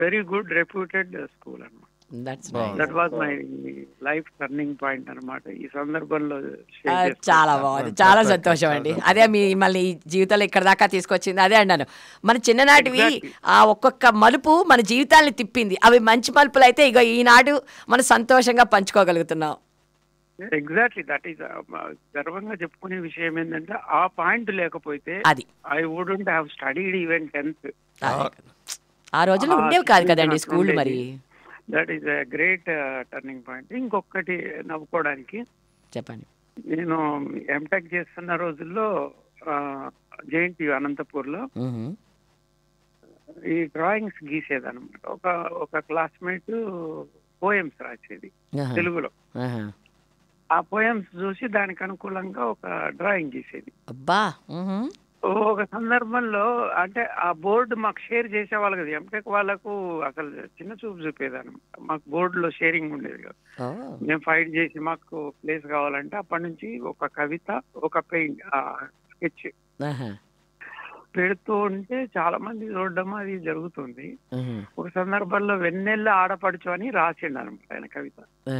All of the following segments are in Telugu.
వెరీ గుడ్ రెప్యూటెడ్ స్కూల్ అనమాట. That was my life turning point అనమాట. ఈ సందర్భంలో చాలా బాగుంది, చాలా సంతోషం అండి. అదే మిమ్మల్ని జీవితంలో ఇక్కడ దాకా తీసుకొచ్చింది. అదే అన్నాను, మన చిన్ననాటివి ఆ ఒక్కొక్క మలుపు మన జీవితాన్ని తిప్పింది. అవి మంచి మలుపులు అయితే ఇక ఈనాడు మనం సంతోషంగా పంచుకోగలుగుతున్నాం. ఎగ్జాక్ట్లీ, దట్ ఈస్ గర్వంగా చెప్పుకునే విషయం ఏంటంటే ఆ పాయింట్ లేకపోతే అది I wouldn't have studied even 10th. ఆ రోజుల్లో ఉండేవి కాదు కదండి స్కూల్. మరి that is a great turning point. ఇంకొకటి నవ్వుకోవడానికి చెప్పండి, నేను ఎంటెక్ చేస్తున్న రోజుల్లో జేఎన్టీయూ అనంతపూర్లో ఈ డ్రాయింగ్స్ గీసేదన్నమాట. ఒక క్లాస్మేట్ పోయమ్స్ రాసేది తెలుగులో. ఆ పోయమ్స్ చూసి దానికి అనుకూలంగా ఒక డ్రాయింగ్ గీసేది. అబ్బా, ఒక సందర్భంలో అంటే ఆ బోర్డు మాకు షేర్ చేసేవాళ్ళు కదా, ఎంటెక్ వాళ్ళకు అసలు చిన్న చూపు చూపేదాన్ని. మాకు బోర్డులో షేరింగ్ ఉండేది కదా. మేము ఫైట్ చేసి మాకు ప్లేస్ కావాలంటే అప్పటి నుంచి ఒక కవిత, ఒక పెయింట్ స్కెచ్ పెడుతూ ఉంటే చాలా మంది చూడడం అది జరుగుతుంది. ఒక సందర్భంలో వెన్నెల్ల ఆడపడుచు అని రాసిండు అనమాట ఆయన కవిత.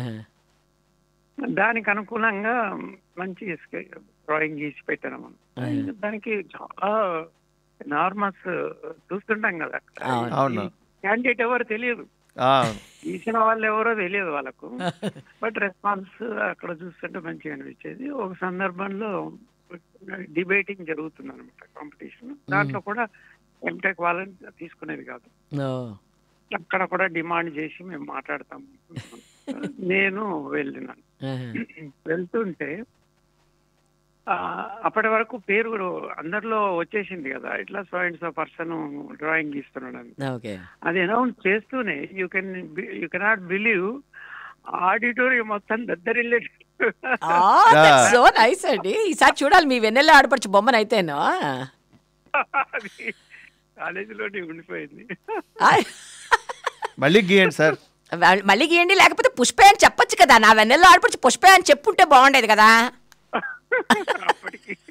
దానికి అనుకూలంగా మంచి డ్రాయింగ్ గీసి పెట్టాను మనం. దానికి చాలా నార్మల్స్ చూస్తుంటాం కదా, క్యాండిడేట్ ఎవరు తెలియదు, గీసిన వాళ్ళు ఎవరో తెలియదు వాళ్ళకు. బట్ రెస్పాన్స్ అక్కడ చూస్తుంటే మంచిగా అనిపించేది. ఒక సందర్భంలో డిబేటింగ్ జరుగుతుంది అనమాట, కాంపిటీషన్. దాంట్లో కూడా ఎంటెక్ వాళ్ళని తీసుకునేది కాదు. అక్కడ కూడా డిమాండ్ చేసి మేము మాట్లాడతాం. నేను వెళ్ళినాను. వెళ్తుంటే అప్పటి వరకు పేరు అందరిలో వచ్చేసింది కదా, ఇట్లా so and so person drawing గీస్తున్నాడని. అది అనౌన్స్ చేస్తూనే యూ కెనాట్ బిలీవ్ ఆడిటోరియం మొత్తం దద్దరిల్లే. సో నైస్ అండి. ఈసారి చూడాలి మీ వెన్నెల ఆడపడుచు బొమ్మను అయితేనో. అది కాలేజీలోనే ఉండిపోయింది. మళ్ళీ గీయండి సార్, మళ్ళీ గీయండి. లేకపోతే పుష్పే అని చెప్పొచ్చు కదా, నా వెన్నెల్లో ఆడపడిచి పుష్పే అని చెప్పుంటే బాగుండేది కదా. అప్పటికి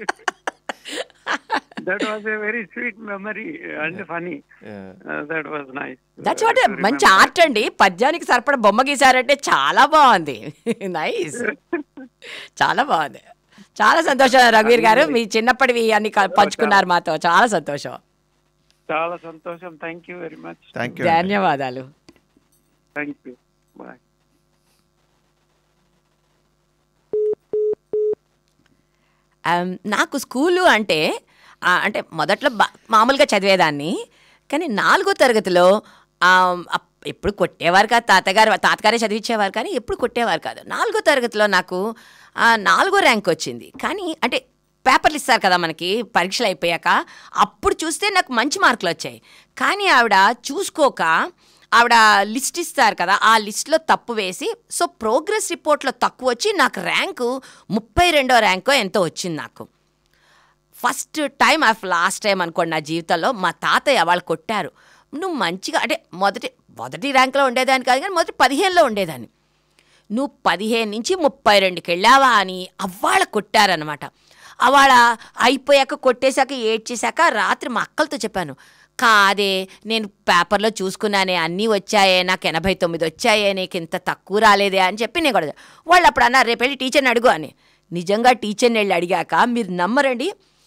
that was a very sweet memory and funny. That was nice. That's what మంచి ఆర్ట్ అండి. పద్యానికి సరిపడ బొమ్మ గీసారంటే చాలా బాగుంది. నైస్, చాలా బాగుంది. చాలా సంతోషం రఘువీర్ గారు, మీ చిన్నప్పటివి అన్ని పంచుకున్నారు మాతో. చాలా సంతోషం, చాలా సంతోషం. Thank you very much. ధన్యవాదాలు. Thank you, bye. నాకు స్కూలు అంటే మొదట్లో మామూలుగా చదివేదాన్ని. కానీ 4వ తరగతిలో ఎప్పుడు కొట్టేవారు కాదు, తాతగారే చదివించేవారు, కానీ ఎప్పుడు కొట్టేవారు కాదు. 4వ తరగతిలో నాకు 4వ ర్యాంక్ వచ్చింది. కానీ అంటే పేపర్లు ఇస్తారు కదా మనకి పరీక్షలు అయిపోయాక, అప్పుడు చూస్తే నాకు మంచి మార్కులు వచ్చాయి. కానీ ఆవిడ చూసుకోక ఆవిడ లిస్ట్ ఇస్తారు కదా, ఆ లిస్ట్లో తప్పు వేసి సో ప్రోగ్రెస్ రిపోర్ట్లో తక్కువ వచ్చి నాకు ర్యాంకు 32వ ర్యాంకో ఎంతో వచ్చింది. నాకు ఫస్ట్ టైం లాస్ట్ టైం అనుకోండి నా జీవితంలో మా తాతయ్య వాళ్ళు కొట్టారు. నువ్వు మంచిగా అంటే మొదటి ర్యాంకులో ఉండేదాన్ని కాదు, కానీ మొదటి 15లో ఉండేదాన్ని. నువ్వు 15 నుంచి 32కి వెళ్ళావా అని అవ్వాళ్ళ కొట్టారనమాట. అవాళ అయిపోయాక కొట్టేశాక ఏడ్చేశాక రాత్రి మా అక్కలతో చెప్పాను, కాదే నేను పేపర్లో చూసుకున్నానే అన్నీ వచ్చాయే, నాకు 89 వచ్చాయే, నీకు ఇంత తక్కువ రాలేదే అని చెప్పి నేను కూడా. వాళ్ళు అప్పుడు అన్నారు రేపు వెళ్ళి టీచర్ని అడుగు అని. నిజంగా టీచర్ని వెళ్ళి అడిగాక మీరు నమ్మరండి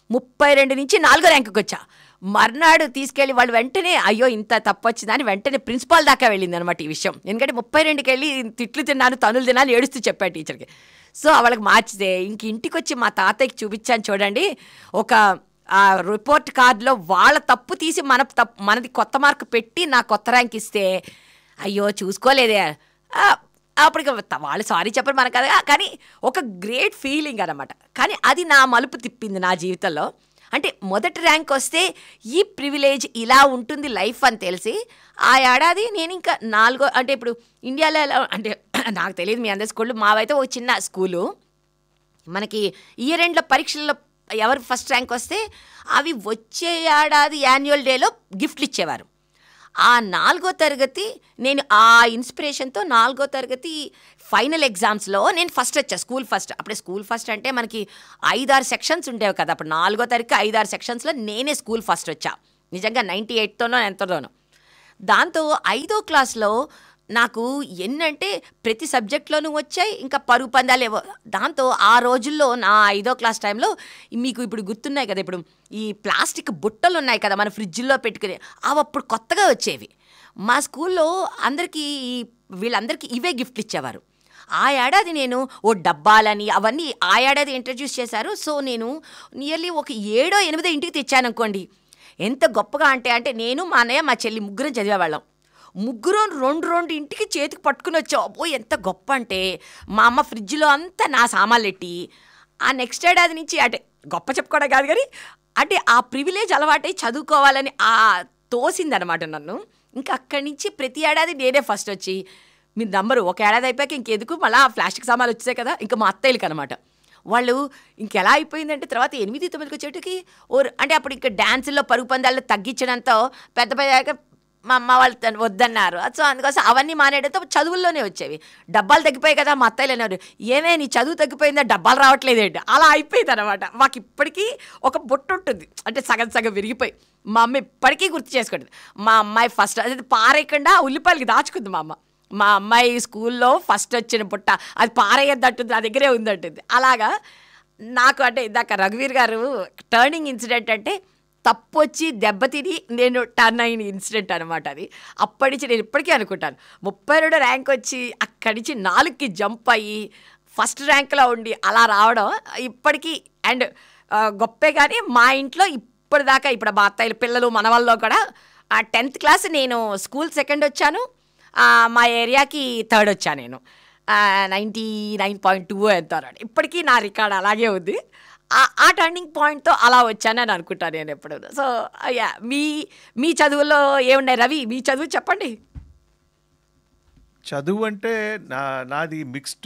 32 నుంచి 4వ ర్యాంకుకి వచ్చా. మర్నాడు తీసుకెళ్ళి వాళ్ళు వెంటనే అయ్యో ఇంత తప్పు వచ్చిందని వెంటనే ప్రిన్సిపాల్ దాకా వెళ్ళింది అనమాట ఈ విషయం. ఎందుకంటే 32కి వెళ్ళి తిట్లు తిన్నాను, తనులు తిన్నాను, ఏడుస్తూ చెప్పాను టీచర్కి. సో వాళ్ళకి మార్చితే ఇంటికి వచ్చి మా తాతయ్యకి చూపించాను, చూడండి ఒక రిపోర్ట్ కార్డులో వాళ్ళ తప్పు తీసి మనది కొత్త మార్కు పెట్టి నా కొత్త ర్యాంక్ ఇస్తే అయ్యో చూసుకోలేదే. అప్పటికి వాళ్ళు సారీ చెప్పరు మనకు కదా, కానీ ఒక గ్రేట్ ఫీలింగ్ అనమాట. కానీ అది నా మలుపు తిప్పింది నా జీవితంలో. అంటే మొదటి ర్యాంక్ వస్తే ఈ ప్రివిలేజ్ ఇలా ఉంటుంది లైఫ్ అని తెలిసి ఆ ఏడాది నేను ఇంకా 4 అంటే ఇప్పుడు ఇండియాలో ఎలా అంటే నాకు తెలియదు మీ అందరి స్కూళ్ళు, మావైతే ఒక చిన్న స్కూలు. మనకి ఇయర్ ఎండ్లో పరీక్షల్లో ఎవరు ఫస్ట్ ర్యాంక్ వస్తే అవి వచ్చే ఏడాది యాన్యువల్ డేలో గిఫ్ట్లు ఇచ్చేవారు. ఆ 4వ తరగతి నేను ఆ ఇన్స్పిరేషన్తో 4వ తరగతి ఫైనల్ ఎగ్జామ్స్లో నేను ఫస్ట్ వచ్చా, స్కూల్ ఫస్ట్. అప్పుడే స్కూల్ ఫస్ట్ అంటే మనకి 5-6 సెక్షన్స్ ఉండేవి కదా, అప్పుడు 4వ తరగతి 5-6 సెక్షన్స్లో నేనే స్కూల్ ఫస్ట్ వచ్చా. నిజంగా 98తోనో ఎంతతోనో. దాంతో 5వ క్లాస్లో నాకు ఎన్నంటే ప్రతి సబ్జెక్ట్లోనూ వచ్చాయి. ఇంకా పరుగు పందాలు ఏవో. దాంతో ఆ రోజుల్లో నా 5వ క్లాస్ టైంలో మీకు ఇప్పుడు గుర్తున్నాయి కదా, ఇప్పుడు ఈ ప్లాస్టిక్ బుట్టలు ఉన్నాయి కదా మన ఫ్రిడ్జ్లో పెట్టుకుని, అవి అప్పుడు కొత్తగా వచ్చేవి. మా స్కూల్లో అందరికీ వీళ్ళందరికీ ఇవే గిఫ్ట్లు ఇచ్చేవారు. ఆ ఏడాది నేను ఓ డబ్బాలని అవన్నీ ఆ ఏడాది ఇంట్రడ్యూస్ చేశారు. సో నేను నియర్లీ ఒక 7 or 8 ఇంటికి తెచ్చాను అనుకోండి. ఎంత గొప్పగా అంటే నేను, మా అన్నయ్య, మా చెల్లి ముగ్గురం చదివేవాళ్ళం. ముగ్గురం 2 ఇంటికి చేతికి పట్టుకుని వచ్చాం. అబ్బో ఎంత గొప్ప అంటే మా అమ్మ ఫ్రిడ్జ్లో అంతా నా సామాన్లు ఎట్టి ఆ నెక్స్ట్ ఏడాది నుంచి అంటే గొప్ప చెప్పుకోవడం కాదు కానీ అంటే ఆ ప్రివిలేజ్ అలవాటై చదువుకోవాలని తోసిందనమాట నన్ను. ఇంకా అక్కడి నుంచి ప్రతి ఏడాది నేనే ఫస్ట్ వచ్చి, మీరు నమ్మరు, ఒక ఏడాది అయిపోయాక ఇంకెందుకు మళ్ళీ ప్లాస్టిక్ సామాన్లు వచ్చాయి కదా, ఇంకా మా అత్తయ్యలకి అనమాట. వాళ్ళు ఇంకెలా అయిపోయిందంటే తర్వాత 8, 9కి వచ్చేటికి అంటే అప్పుడు ఇంకా డ్యాన్సుల్లో పరుగు పందాల్లో తగ్గించడంతో పెద్ద మా అమ్మ వాళ్ళు వద్దన్నారు. సో అందుకోసం అవన్నీ మానేయడంతో చదువుల్లోనే వచ్చేవి. డబ్బాలు తగ్గిపోయాయి కదా, మా అత్తయ్యలు అన్నారు, ఏమే నీ చదువు తగ్గిపోయిందా, డబ్బాలు రావట్లేదేంటి, అలా అయిపోయింది అనమాట. మాకు ఇప్పటికీ ఒక బొట్టు ఉంటుంది అంటే సగం విరిగిపోయి. మా అమ్మ ఇప్పటికీ గుర్తు చేసుకుంటుంది. మా అమ్మాయి ఫస్ట్ అది పారేయకుండా ఉల్లిపాయలకి దాచుకుంది మా అమ్మ. మా అమ్మాయి స్కూల్లో ఫస్ట్ వచ్చిన బుట్ట అది పారేయద్దంటుంది, నా దగ్గరే ఉందంటుంది. అలాగా నాకు అంటే ఇందాక రఘువీర్ గారు టర్నింగ్ ఇన్సిడెంట్ అంటే తప్పు వచ్చి దెబ్బతిని నేను టర్న్ అయిన ఇన్సిడెంట్ అనమాట అది. అప్పటి నుంచి నేను ఇప్పటికీ అనుకుంటాను 32 ర్యాంక్ వచ్చి అక్కడి నుంచి 4కి జంప్ అయ్యి ఫస్ట్ ర్యాంక్లో ఉండి అలా రావడం ఇప్పటికీ అండ్ గొప్పే. కానీ మా ఇంట్లో ఇప్పటిదాకా ఇప్పుడు మా అత్తయ్యల పిల్లలు మన వాళ్ళలో కూడా 10th క్లాస్ నేను స్కూల్ 2nd వచ్చాను, మా ఏరియాకి 3rd వచ్చాను నేను. 99.2 ఎంత ఇప్పటికీ నా రికార్డ్ అలాగే ఉంది. ఆ టర్నింగ్ పాయింట్తో అలా వచ్చానని అనుకుంటాను నేను ఎప్పుడు. సో యా, మీ చదువుల్లో ఏమున్నాయి రవి, మీ చదువు చెప్పండి. చదువు అంటే నాది మిక్స్డ్.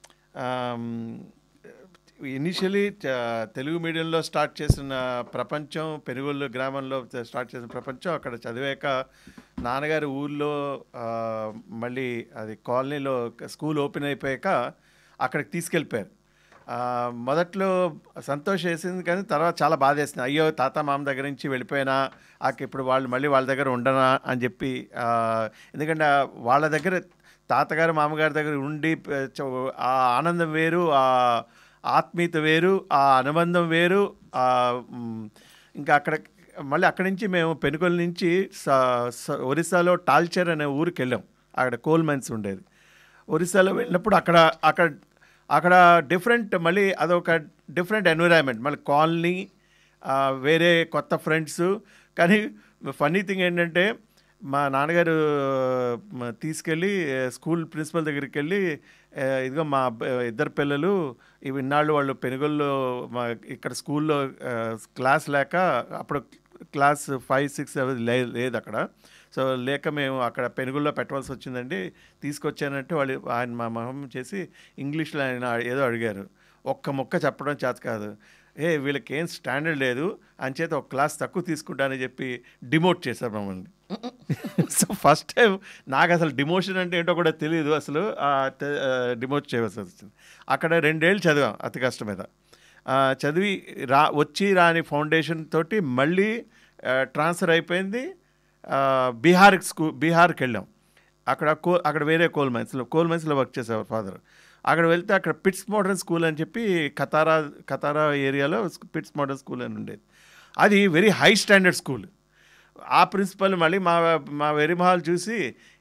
ఇనిషియలీ తెలుగు మీడియంలో స్టార్ట్ చేసిన ప్రపంచం, పెనుగొల్లు గ్రామంలో స్టార్ట్ చేసిన ప్రపంచం. అక్కడ చదివాక నాన్నగారి ఊళ్ళో మళ్ళీ అది కాలనీలో స్కూల్ ఓపెన్ అయిపోయాక అక్కడికి తీసుకెళ్ళిపోయారు. మొదట్లో సంతోషం వేసింది కానీ తర్వాత చాలా బాధ వేసింది. అయ్యో తాత మామ దగ్గర నుంచి వెళ్ళిపోయినా ఇప్పుడు వాళ్ళు మళ్ళీ వాళ్ళ దగ్గర ఉండనా అని చెప్పి. ఎందుకంటే వాళ్ళ దగ్గర తాతగారు మామగారి దగ్గర ఉండి ఆ ఆనందం వేరు, ఆ ఆత్మీయత వేరు, ఆ అనుబంధం వేరు. ఇంకా మళ్ళీ అక్కడి నుంచి మేము పెనుగొల్లు నుంచి ఒరిస్సాలో టాల్చర్ అనే ఊరికి వెళ్ళాం. అక్కడ కోల్ మైన్స్ ఉండేది. ఒరిస్సాలో వెళ్ళినప్పుడు అక్కడ డిఫరెంట్, మళ్ళీ అదొక డిఫరెంట్ ఎన్విరాన్మెంట్, మళ్ళీ కాలనీ, వేరే కొత్త ఫ్రెండ్స్. కానీ ఫన్నీ థింగ్ ఏంటంటే మా నాన్నగారు తీసుకెళ్ళి స్కూల్ ప్రిన్సిపల్ దగ్గరికి వెళ్ళి, ఇదిగో మా 2 పిల్లలు ఇన్నాళ్ళు వాళ్ళు పెనుగొల్లో ఇక్కడ స్కూల్లో క్లాస్ లేక, అప్పుడు క్లాస్ 5, 6 లేదు అక్కడ. సో లేక మేము అక్కడ పెనుగుల్లో పెట్టవలసి వచ్చిందండి, తీసుకొచ్చానంటే ఆయన మా మొహం చేసి ఇంగ్లీష్లో ఆయన ఏదో అడిగారు. ఒక్క ముక్క చెప్పడం చేత కాదు. వీళ్ళకి ఏం స్టాండర్డ్ లేదు అంచేత ఒక క్లాస్ తక్కువ తీసుకుంటానని చెప్పి డిమోట్ చేశారు మమ్మల్ని. సో ఫస్ట్ టైం నాకు అసలు డిమోషన్ అంటే ఏంటో కూడా తెలియదు. అసలు డిమోట్ చేయవలసి వచ్చింది. అక్కడ 2 ఏళ్ళు చదివాం అతి కష్టం మీద. చదివి వచ్చి రాని ఫౌండేషన్ తోటి మళ్ళీ ట్రాన్స్ఫర్ అయిపోయింది. బీహార్కి వెళ్ళాం. అక్కడ వేరే కోల్ మైన్స్లో వర్క్ చేసేవారు ఫాదర్. అక్కడ వెళ్తే అక్కడ పిట్స్ మోడర్న్ స్కూల్ అని చెప్పి కతారా ఏరియాలో పిట్స్ మోడర్న్ స్కూల్ అని ఉండేది. అది వెరీ హై స్టాండర్డ్ స్కూల్. ఆ ప్రిన్సిపల్ మళ్ళీ మా వెరిమహాల్ చూసి,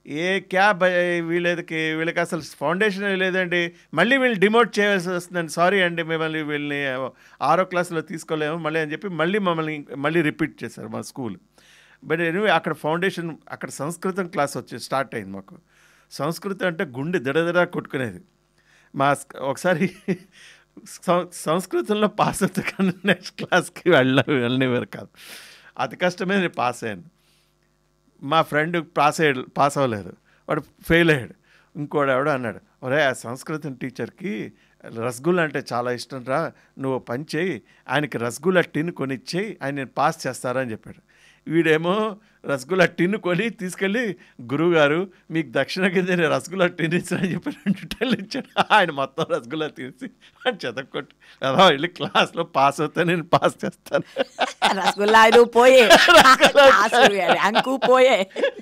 వీళ్ళకి అసలు ఫౌండేషన్ లేదండి, మళ్ళీ వీళ్ళు డిమోట్ చేయాల్సి వస్తుందండి, సారీ అండి మిమ్మల్ని వీళ్ళని 6వ క్లాస్లో తీసుకోలేము మళ్ళీ అని చెప్పి మళ్ళీ రిపీట్ చేశారు మా స్కూల్. బట్ ఎనివే అక్కడ ఫౌండేషన్, అక్కడ సంస్కృతం క్లాస్ స్టార్ట్ అయింది మాకు. సంస్కృతం అంటే గుండె దడదడా కొట్టుకునేది. ఒకసారి సంస్కృతంలో పాస్ అవుతా కానీ నెక్స్ట్ క్లాస్కి వెళ్ళనివారు కాదు. అతి కష్టమే నేను పాస్ అయ్యాను. మా ఫ్రెండ్ పాస్ అవ్వలేదు, వాడు ఫెయిల్ అయ్యాడు. ఇంకోడు ఎవడో అన్నాడు, ఒరే ఆ సంస్కృతం టీచర్కి రసగుల్లా అంటే చాలా ఇష్టం రా, నువ్వు పని చేయి, ఆయనకి రసగుల్లా టిన్ కొనిచ్చేయి, ఆయన నేను పాస్ చేస్తారా అని చెప్పాడు. వీడేమో రసగుల్లా టిన్ను కొని తీసుకెళ్ళి గురువుగారు మీకు దక్షిణ కింద నేను రసగుల్లా టిన్ ఇచ్చానని చెప్పి 2 టన్నులు ఇచ్చాడు. ఆయన మొత్తం రసగుల్లా తీసి అని చెతకొట్టి అలా వెళ్ళి క్లాస్లో పాస్ అవుతా, నేను పాస్ చేస్తాను. రసగుల్లాలు పోయే, ర్యాంకు పోయే.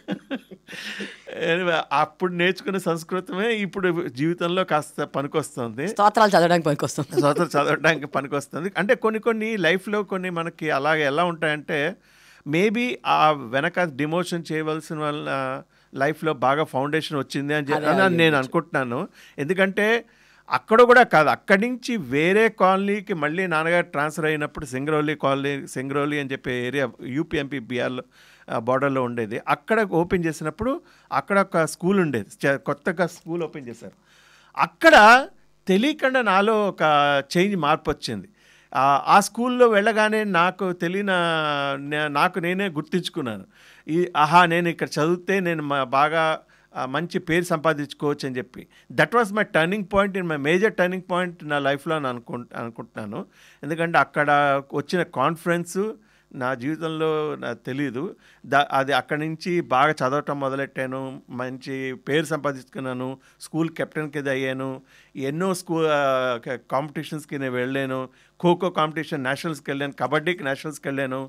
అప్పుడు నేర్చుకున్న సంస్కృతమే ఇప్పుడు జీవితంలో కాస్త పనికొస్తుంది. స్తోత్రాలు చదవడానికి పనికొస్తుంది. స్తోత్రాలు చదవడానికి పనికొస్తుంది. అంటే కొన్ని లైఫ్లో కొన్ని మనకి అలాగే ఎలా ఉంటాయంటే, మేబీ ఆ వెనక డిమోషన్ చేయవలసిన వల్ల లైఫ్లో బాగా ఫౌండేషన్ వచ్చింది అని నేను అనుకుంటున్నాను. ఎందుకంటే అక్కడ కూడా కాదు, అక్కడి నుంచి వేరే కాలనీకి మళ్ళీ నాన్నగారు ట్రాన్స్ఫర్ అయినప్పుడు సింగరౌలి అని చెప్పే ఏరియా యూపీఎంపీ బీఆర్లో బార్డర్లో ఉండేది. అక్కడ ఓపెన్ చేసినప్పుడు అక్కడ ఒక స్కూల్ ఉండేది, కొత్తగా స్కూల్ ఓపెన్ చేశారు. అక్కడ తెలియకుండా నాలో ఒక మార్పు వచ్చింది. ఆ స్కూల్లో వెళ్ళగానే నాకు నాకు నేనే గుర్తించుకున్నాను, నేను ఇక్కడ చదివితే నేను బాగా మంచి పేరు సంపాదించుకోవచ్చు అని చెప్పి. That was my turning point, my major turning point నా లైఫ్లో అని అనుకుంటున్నాను. ఎందుకంటే అక్కడ వచ్చిన కాన్ఫిడెన్సు నా జీవితంలో నాకు తెలీదు. అది అక్కడి నుంచి బాగా చదవటం మొదలెట్టాను, మంచి పేరు సంపాదించుకున్నాను, స్కూల్ కెప్టెన్ కింద అయ్యాను, ఎన్నో కాంపిటీషన్స్కి నేను వెళ్ళాను. ఖోఖో కాంపిటీషన్ నేషనల్స్కి వెళ్ళాను, కబడ్డీకి నేషనల్స్కి వెళ్ళాను,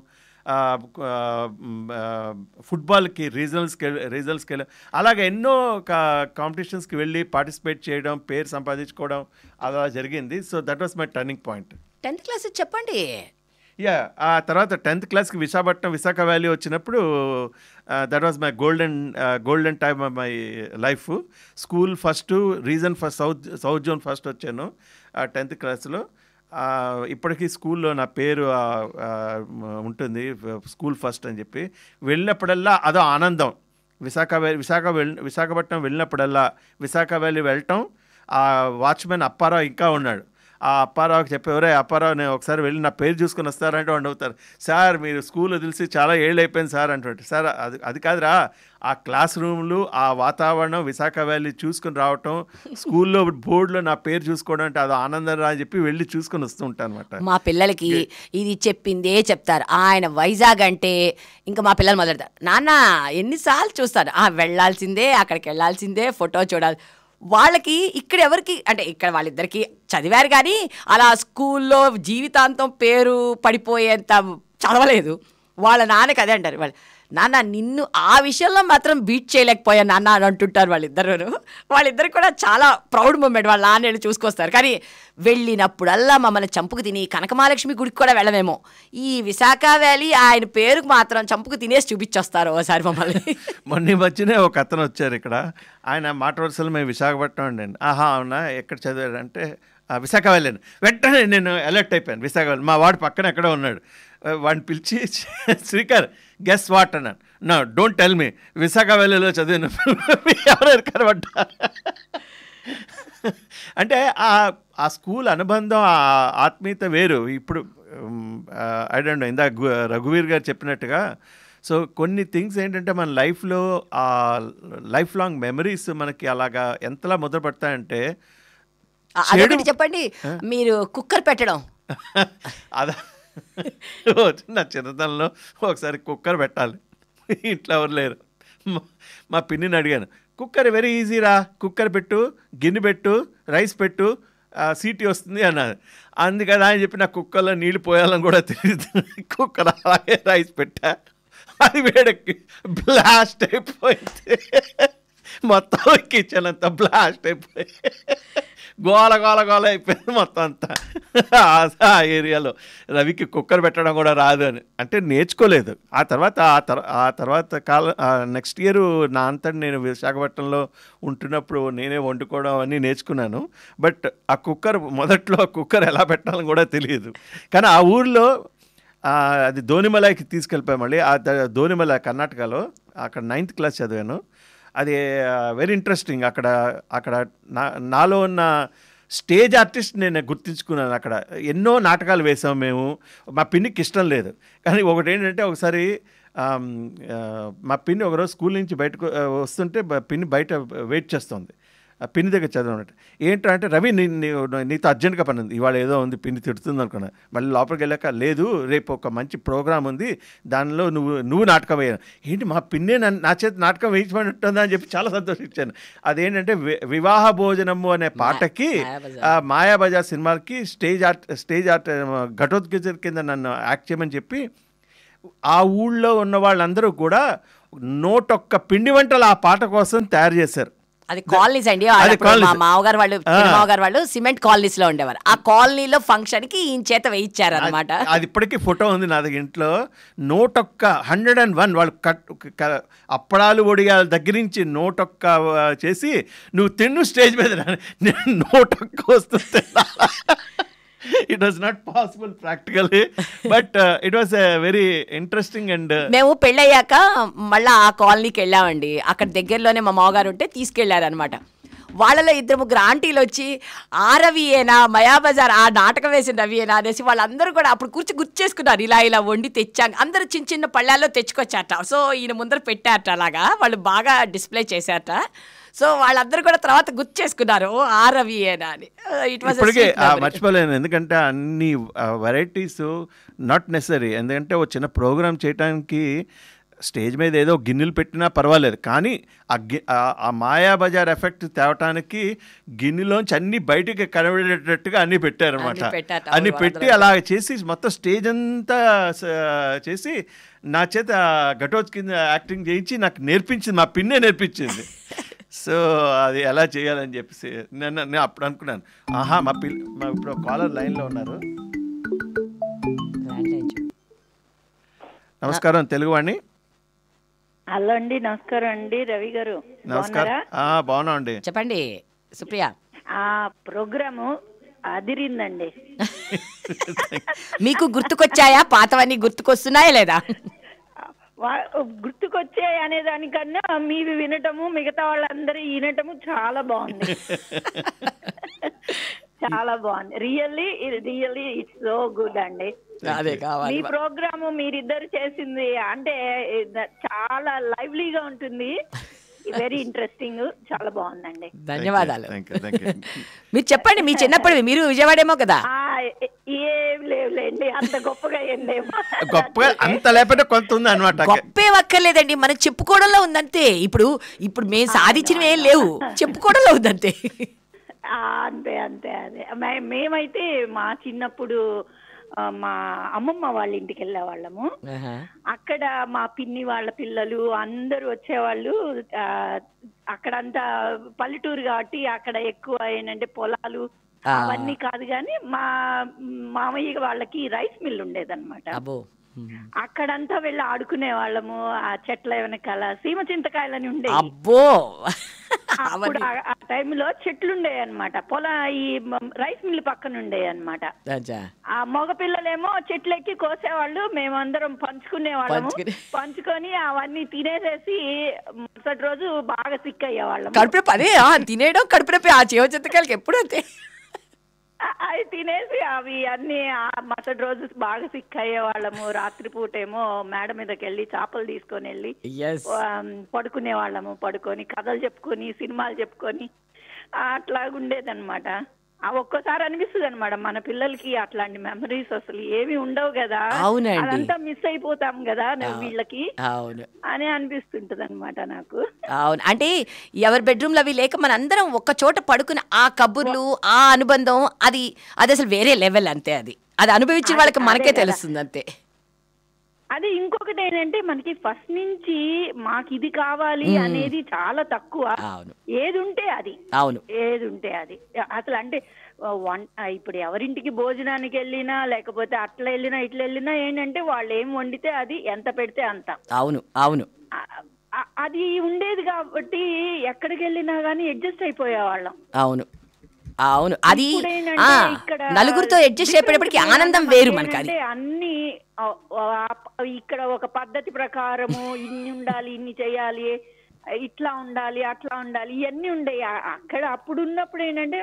ఫుట్బాల్కి రీజనల్స్కి వెళ్ళాను. అలాగే ఎన్నో కాంపిటీషన్స్కి వెళ్ళి పార్టిసిపేట్ చేయడం, పేరు సంపాదించుకోవడం అలా జరిగింది. So that was my turning point. 10th class చెప్పండి. ఆ తర్వాత 10th క్లాస్కి విశాఖ వ్యాలీ వచ్చినప్పుడు that was my golden time of my life. School first, reason first, south zone first వచ్చాను 10th క్లాస్లో. ఇప్పటికీ స్కూల్లో నా పేరు ఉంటుంది, స్కూల్ ఫస్ట్ అని చెప్పి. వెళ్ళినప్పుడల్లా అదో ఆనందం. విశాఖపట్నం వెళ్ళినప్పుడల్లా విశాఖ వ్యాలీ వెళ్ళటం, ఆ వాచ్మెన్ అప్పారావు ఇంకా ఉన్నాడు. ఆ అప్పారావుకి చెప్పేవరే, అప్పారావు నేను ఒకసారి వెళ్ళి నా పేరు చూసుకొని వస్తారంటే వాడు అవుతారు, సార్ మీరు స్కూల్ వదిలిసి చాలా ఏళ్ళు అయిపోయింది సార్ అంటుంటే. సార్ అది కాదురా, ఆ క్లాస్ రూమ్లు, ఆ వాతావరణం, విశాఖ వ్యాలీ చూసుకొని రావటం, స్కూల్లో బోర్డులో నా పేరు చూసుకోవడం అంటే అది ఆనందం రా అని చెప్పి వెళ్ళి చూసుకొని వస్తూ ఉంటాను అనమాట. మా పిల్లలకి ఇది చెప్పిందే చెప్తారు. ఆయన వైజాగ్ అంటే ఇంకా మా పిల్లలు మొదలెడతారు, నాన్న ఎన్నిసార్లు చూస్తారు, వెళ్ళాల్సిందే, అక్కడికి వెళ్ళాల్సిందే, ఫోటో చూడాలి. వాళ్ళకి ఇక్కడ ఎవరికి అంటే ఇక్కడ వాళ్ళిద్దరికి చదివారు కానీ అలా స్కూల్లో జీవితాంతం పేరు పడిపోయేంత చదవలేదు. వాళ్ళ నాన్నకి అదే అంటారు, నాన్న నిన్ను ఆ విషయంలో మాత్రం బీట్ చేయలేకపోయా నాన్న అని అంటుంటారు వాళ్ళిద్దరు కూడా చాలా ప్రౌడ్ మూమెంట్. వాళ్ళ నాన్న చూసుకొస్తారు. కానీ వెళ్ళినప్పుడల్లా మమ్మల్ని చంపుకు తిని కనకమహాలక్ష్మి గుడికి కూడా వెళ్ళమేమో, ఈ విశాఖ వ్యాలీ ఆయన పేరుకు మాత్రం చంపుకు తినేసి చూపించొస్తారు ఒకసారి మమ్మల్ని. మొన్న మధ్యనే ఒక అతను వచ్చారు ఇక్కడ, ఆయన మాట వరుసలు మేము విశాఖపట్నం అండి. అవునా, ఎక్కడ చదివారంటే విశాఖ వ్యాలీ. వెంటనే నేను అలర్ట్ అయిపోయాను. విశాఖ వ్యాలీ మా వాడు పక్కన ఎక్కడో ఉన్నాడు, వాడిని పిలిచి శ్రీకర్ గెస్ వాట్ అన్నాను. No don't tell me, Visakha వ్యాలీలో చదివిన ఎవరు కనబడ్డారు అంటే ఆ స్కూల్ అనుబంధం, ఆ ఆత్మీయత వేరు. ఇప్పుడు ఐ డోంట్ నో, ఇందాక రఘువీర్ గారు చెప్పినట్టుగా, సో కొన్ని థింగ్స్ ఏంటంటే మన లైఫ్లో ఆ లైఫ్ లాంగ్ మెమరీస్ మనకి అలాగా ఎంతలా మొదలుపడతాయంటే. చెప్పండి, మీరు కుక్కర్ పెట్టడం అదా నా చిన్నతనంలో ఒకసారి కుక్కర్ పెట్టాలి, ఇంట్లో ఎవరు లేరు. మా పిన్నిని అడిగాను, కుక్కర్ వెరీ ఈజీరా, కుక్కర్ పెట్టు, గిన్నె పెట్టు, రైస్ పెట్టు, సీటీ వస్తుంది అన్నది. అందుకని ఆయన చెప్పి నా కుక్కర్లో నీళ్ళు పోయాలని కూడా తెలియదు. కుక్కర్ అలాగే రైస్ పెట్టా, అది వేడెక్కి బ్లాస్ట్ అయిపోయింది. మొత్తం కిచెన్ అంతా బ్లాస్ట్ అయిపోయి గోల అయిపోయింది మొత్తం అంతా. ఆ ఏరియాలో రవికి కుక్కర్ పెట్టడం కూడా రాదు అని అంటే నేర్చుకోలేదు. ఆ తర్వాత నెక్స్ట్ ఇయర్ నా అంతటి నేను విశాఖపట్నంలో ఉంటున్నప్పుడు నేనే వండుకోవడం అన్నీ నేర్చుకున్నాను. బట్ ఆ మొదట్లో కుక్కర్ ఎలా పెట్టాలని కూడా తెలియదు. కానీ ఆ ఊర్లో అది ధోనిమలైకి తీసుకెళ్ళిపోయాం. మళ్ళీ ఆ ధోనిమలై కర్ణాటకలో, అక్కడ 9th క్లాస్ చదివాను. అది వెరీ ఇంట్రెస్టింగ్. అక్కడ నాలో ఉన్న స్టేజ్ ఆర్టిస్ట్ నేను గుర్తించుకున్నాను. అక్కడ ఎన్నో నాటకాలు వేసాం మేము. మా పిన్నికి ఇష్టం లేదు, కానీ ఒకటి ఏంటంటే ఒకసారి మా పిన్ని ఒకరోజు స్కూల్ నుంచి బయటకు వస్తుంటే పిన్ని బయట వెయిట్ చేస్తుంది. పిన్ని దగ్గర చదవనట్టు ఏంటంటే రవి నీతో అర్జెంట్గా పని ఉంది, ఇవాళ ఏదో ఉంది పిన్ని తిడుతుంది అనుకున్నా. మళ్ళీ లోపలికి వెళ్ళాక లేదు రేపు ఒక మంచి ప్రోగ్రామ్ ఉంది, దానిలో నువ్వు నాటకం వేయను. ఏంటి మా పిన్నే నా చేతి నాటకం వేయించమని ఉంటుందా అని చెప్పి చాలా సంతోషించాను. అదేంటంటే వివాహ భోజనము అనే పాటకి మాయాబజార్ సినిమాకి స్టేజ్ ఆర్ట్ ఘటోత్కచర్ కింద నన్ను యాక్ట్ చేయమని చెప్పి ఆ ఊళ్ళో ఉన్న వాళ్ళందరూ కూడా 101 పిండి వంటలు ఆ పాట కోసం తయారు చేశారు. అది కాలనీస్ అండి. మా మామగారు వాళ్ళు సిమెంట్ కాలనీస్ లో ఉండేవారు. ఆ కాలనీలో ఫంక్షన్ కి ఈయన చేత వేయించారు అనమాట. అది ఇప్పటికీ ఫోటో ఉంది నా దగ్గర ఇంట్లో. 101 వాళ్ళు అప్పడాలు ఒడియాల దగ్గర నుంచి 101 చేసి నువ్వు తిన్ను స్టేజ్ మీద 101 వస్తుంది. It was not possible practically, but it was a very interesting and మేము పెళ్ళయ్యాక మళ్ళీ ఆ కాలనీకి వెళ్ళామండి. అక్కడ దగ్గరలోనే మా మామగారు ఉంటే తీసుకెళ్లారు అనమాట. వాళ్ళలో 2-3 ఆంటీలు వచ్చి ఆ రవియేనా మయాబజార్ ఆ నాటకం వేసిన రవియేనా అనేసి వాళ్ళందరూ కూడా అప్పుడు గుర్తు చేసుకున్నారు. ఇలా వండి తెచ్చాక అందరూ చిన్న చిన్న పళ్ళాల్లో తెచ్చుకొచ్చారట. సో ఈయన ముందర పెట్టారట, అలాగా వాళ్ళు బాగా డిస్ప్లే చేశారట. సో వాళ్ళందరూ కూడా తర్వాత గుర్తు చేసుకున్నారు ఆ రవియేనా అని. ఇప్పటికే మర్చిపోలేను, ఎందుకంటే అన్ని వెరైటీస్ నాట్ నెసరీ. ఎందుకంటే ఒక చిన్న ప్రోగ్రామ్ చేయడానికి స్టేజ్ మీద ఏదో గిన్నెలు పెట్టినా పర్వాలేదు, కానీ ఆ మాయాబజార్ ఎఫెక్ట్ తేవటానికి గిన్నెలోంచి అన్ని బయటికి కనబడేటట్టుగా అన్ని పెట్టారనమాట. అన్ని పెట్టి అలా చేసి మొత్తం స్టేజ్ అంతా చేసి నా చేత ఘటోత్ కింద యాక్టింగ్ చేయించి నాకు నేర్పించింది, మా పిన్నే నేర్పించింది. సో అది ఎలా చేయాలని చెప్పేసి నేను అప్పుడు అనుకున్నాను. మా ఇప్పుడు కాలర్ లైన్లో ఉన్నారు. నమస్కారం తెలుగువాణి. హలో అండి, నమస్కారం అండి రవి గారు. నమస్కారం, బాగున్నా అండి. చెప్పండి సుప్రియ. ఆ ప్రోగ్రాము అదిరిందండి. మీకు గుర్తుకొచ్చాయా? పాతవన్నీ గుర్తుకొస్తున్నాయా లేదా? గుర్తుకొచ్చాయి అనే దానికన్నా మీవి వినటము, మిగతా వాళ్ళందరూ వినటము చాలా బాగుంది. చాలా బాగుంది. రియల్లీ ఇట్స్ సో గుడ్ అండి. మీ ప్రోగ్రాము మీరిద్దరు చేసింది అంటే చాలా లైవ్లీగా ఉంటుంది, వెరీ ఇంట్రెస్టింగ్, చాలా బాగుందండి. ధన్యవాదాలు. మీరు చెప్పండి, మీ చిన్నప్పుడు మీరు విజయవాడేమో కదా? ఏం లేవులేండి, అంత గొప్పగా ఏం లేవు. గొప్పగా అంత లేకపోతే కొంత ఉంది అనమాట. గొప్పే వక్కర్లేదండి, మనం చెప్పుకోవడంలో ఉందంతే. ఇప్పుడు మేము సాధించినవి ఏం లేవు, చెప్పుకోవడంలో ఉందంతే. అంతే అంతే. అదే మేమైతే మా చిన్నప్పుడు మా అమ్మమ్మ వాళ్ళ ఇంటికి వెళ్ళే వాళ్ళము. అక్కడ మా పిన్ని వాళ్ళ పిల్లలు అందరూ వచ్చేవాళ్ళు. అక్కడంతా పల్లెటూరు కాబట్టి అక్కడ ఎక్కువ ఏంటంటే పొలాలు అవన్నీ కాదు, కానీ మా మామయ్య వాళ్ళకి రైస్ మిల్ ఉండేదన్నమాట. అక్కడంతా వెళ్ళి ఆడుకునే వాళ్ళము. ఆ చెట్ల వెనకాల సీమ చింతకాయలని ఉండేవి. అప్పుడు ఆ టైంలో చెట్లు ఉండేవి అనమాట. ఈ రైస్ మిల్ పక్కన ఉండేవి అనమాట. ఆ మగ పిల్లలేమో చెట్లు ఎక్కి కోసేవాళ్ళు, మేమందరం పంచుకునే వాళ్ళము. పంచుకొని అవన్నీ తినేసేసి మరుసటి రోజు బాగా సిక్ అయ్యేవాళ్ళం. తినేయడం కడుపు ఆ చీమ చింతకాయలకి ఎప్పుడు అంతే. అవి తినేసి అవి అన్ని మరుసటి రోజు బాగా సిక్ అయ్యే వాళ్ళము. రాత్రిపూట ఏమో మేడ మీదకి వెళ్ళి చేపలు తీసుకొని వెళ్ళి పడుకునే వాళ్ళము. పడుకొని కథలు చెప్పుకొని సినిమాలు చెప్పుకొని అట్లాగుండేదన్నమాట. ఒక్కోసారి అనిపిస్తుంది అనమాట మన పిల్లలకి అట్లాంటి మెమరీస్ అసలు ఏమి ఉండవు కదా, అదంతా మిస్ అయిపోతాం కదా వీళ్ళకి అని అనిపిస్తుంటది అనమాట నాకు. అవును, అంటే ఎవరి బెడ్రూమ్ లో అవి లేక మన అందరం ఒక్క చోట పడుకుని ఆ కబుర్లు ఆ అనుబంధం అది అసలు వేరే లెవెల్. అంతే, అది అనుభవించిన వాళ్ళకి మనకే తెలుస్తుంది అంతే. అది ఇంకొకటి ఏంటంటే మనకి ఫస్ట్ నుంచి మాకు ఇది కావాలి అనేది చాలా తక్కువ. ఏది ఉంటే అది అసలు అంటే ఇప్పుడు ఎవరింటికి భోజనానికి వెళ్ళినా లేకపోతే అట్లా వెళ్ళినా ఇట్లా వెళ్ళినా ఏంటంటే వాళ్ళు ఏం వండితే అది ఎంత పెడితే అంత. అవును అది ఉండేది కాబట్టి ఎక్కడికి వెళ్ళినా గానీ అడ్జస్ట్ అయిపోయేవాళ్ళం. అవును అది నలుగురితో అడ్జస్ట్ అయిపోయేప్పటికి ఆనందం వేరు మనకి. అది అన్ని ఇక్కడ ఒక పద్ధతి ప్రకారము ఇన్ని ఉండాలి, ఇన్ని చేయాలి, ఇట్లా ఉండాలి, అట్లా ఉండాలి, ఇవన్నీ ఉండేవి అక్కడ. అప్పుడు ఉన్నప్పుడు ఏంటంటే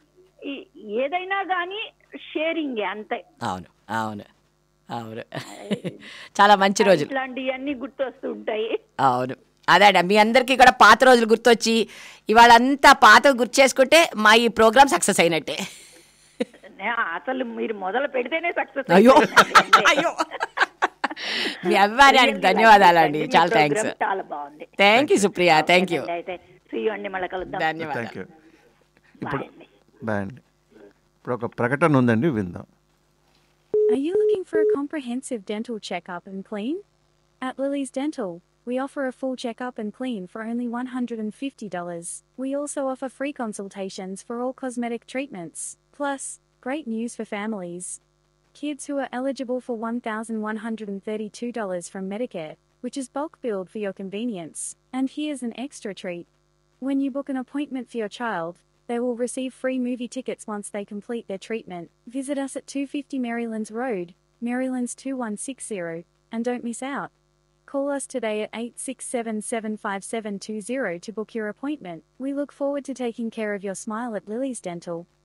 ఏదైనా గానీ షేరింగ్ అంతే. అవును చాలా మంచి రోజులు. ఇట్లాంటివన్నీ గుర్తొస్తూ ఉంటాయి. అవును, అదే మీ అందరికీ కూడా పాత రోజులు గుర్తొచ్చి ఇవాళ అంతా పాత గుర్తు చేసుకుంటే మా ఈ ప్రోగ్రామ్ సక్సెస్ అయినట్టే. అసలు మీరు మొదలు పెడితేనే సక్సెస్. అయ్యో అయ్యో మీ అభిమానానికి ధన్యవాదాలండి. చాలా థ్యాంక్స్. చాలా బాగుంది. Thank you Supriya. Thank you. అయితే సీ యూ అండి, మళ్ళీ కలుద్దాం. ధన్యవాదాలు. ఇప్పుడు బాయ్ అండి. ఇప్పుడు ఒక ప్రకటన ఉందండి, విందాం. Are you looking for a comprehensive dental checkup and clean? At Lily's Dental, we offer a full checkup and clean for only $150. We also offer free consultations for all cosmetic treatments. Plus, great news for families. Kids who are eligible for $1,132 from Medicare, which is bulk billed for your convenience. And here's an extra treat. When you book an appointment for your child, they will receive free movie tickets once they complete their treatment. Visit us at 250 Marylands Road, Marylands 2160, and don't miss out. Call us today at 867-75720 to book your appointment. We look forward to taking care of your smile at Lily's Dental.